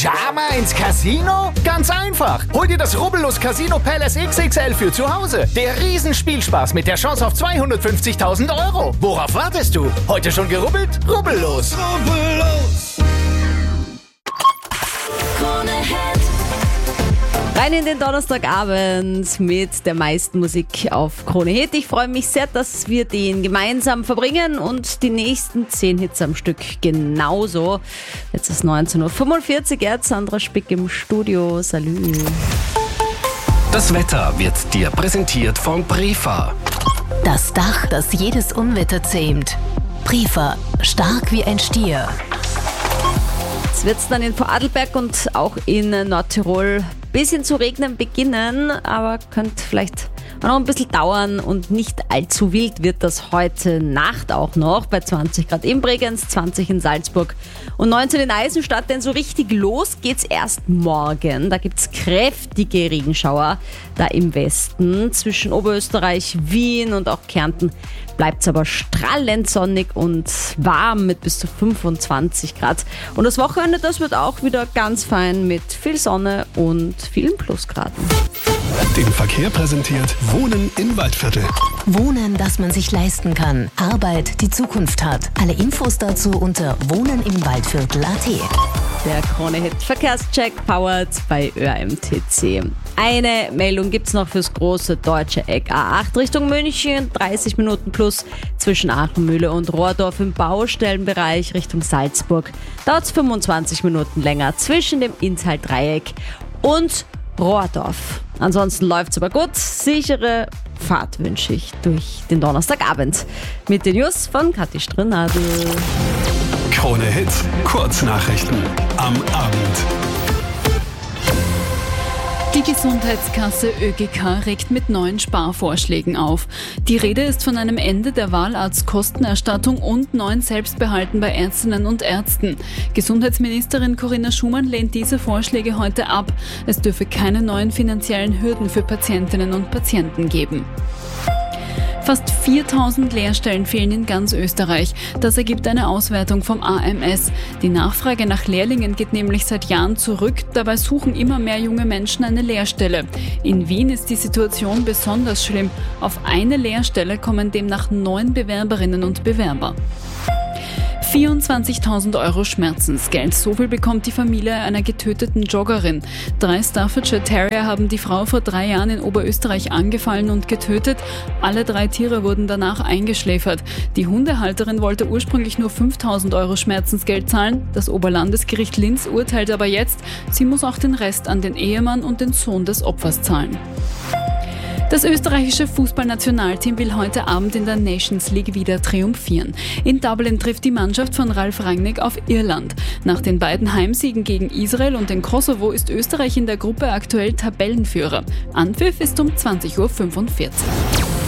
Pyjama ins Casino? Ganz einfach. Hol dir das Rubbellos Casino Palace XXL für zu Hause. Der Riesenspielspaß mit der Chance auf 250.000 €. Worauf wartest du? Heute schon gerubbelt? Rubbellos. Rubbellos. Rein in den Donnerstagabend mit der meisten Musik auf Krone Hit. Ich freue mich sehr, dass wir den gemeinsam verbringen und die nächsten 10 Hits am Stück genauso. Jetzt ist 19:45 Uhr, jetzt Sandra Spick im Studio. Salü. Das Wetter wird dir präsentiert von Prefa. Das Dach, das jedes Unwetter zähmt. Prefa, stark wie ein Stier. Jetzt wird es dann in Vorarlberg und auch in Nordtirol ein bisschen zu regnen beginnen, aber könnte vielleicht noch ein bisschen dauern und nicht allzu wild wird das heute Nacht auch noch bei 20 Grad in Bregenz, 20 in Salzburg und 19 in Eisenstadt, denn so richtig los geht's erst morgen. Da gibt's kräftige Regenschauer da im Westen. Zwischen Oberösterreich, Wien und auch Kärnten bleibt's aber strahlend sonnig und warm mit bis zu 25 Grad. Und das Wochenende, das wird auch wieder ganz fein mit viel Sonne und vielen Plusgraden. Den Verkehr präsentiert Wohnen im Waldviertel. Wohnen, das man sich leisten kann. Arbeit, die Zukunft hat. Alle Infos dazu unter wohnenimwaldviertel.at. Der Krone-Hit Verkehrscheck powered bei ÖAMTC. Eine Meldung gibt's noch fürs große deutsche Eck A8 Richtung München. 30 Minuten plus zwischen Aachenmühle und Rohrdorf im Baustellenbereich Richtung Salzburg. Dauert's 25 Minuten länger zwischen dem Inntal-Dreieck und Rohrdorf. Ansonsten läuft's aber gut. Sichere Fahrt wünsche ich durch den Donnerstagabend. Mit den News von Kathi Strnadl. Krone Hit, Kurznachrichten am Abend. Die Gesundheitskasse ÖGK regt mit neuen Sparvorschlägen auf. Die Rede ist von einem Ende der Wahlarztkostenerstattung und neuen Selbstbehalten bei Ärztinnen und Ärzten. Gesundheitsministerin Corinna Schumann lehnt diese Vorschläge heute ab. Es dürfe keine neuen finanziellen Hürden für Patientinnen und Patienten geben. Fast 4.000 Lehrstellen fehlen in ganz Österreich. Das ergibt eine Auswertung vom AMS. Die Nachfrage nach Lehrlingen geht nämlich seit Jahren zurück. Dabei suchen immer mehr junge Menschen eine Lehrstelle. In Wien ist die Situation besonders schlimm. Auf eine Lehrstelle kommen demnach 9 Bewerberinnen und Bewerber. 24.000 € Schmerzensgeld. So viel bekommt die Familie einer getöteten Joggerin. 3 Staffordshire Terrier haben die Frau vor 3 Jahren in Oberösterreich angefallen und getötet. Alle 3 Tiere wurden danach eingeschläfert. Die Hundehalterin wollte ursprünglich nur 5.000 € Schmerzensgeld zahlen. Das Oberlandesgericht Linz urteilt aber jetzt, sie muss auch den Rest an den Ehemann und den Sohn des Opfers zahlen. Das österreichische Fußballnationalteam will heute Abend in der Nations League wieder triumphieren. In Dublin trifft die Mannschaft von Ralf Rangnick auf Irland. Nach den beiden Heimsiegen gegen Israel und den Kosovo ist Österreich in der Gruppe aktuell Tabellenführer. Anpfiff ist um 20:45 Uhr.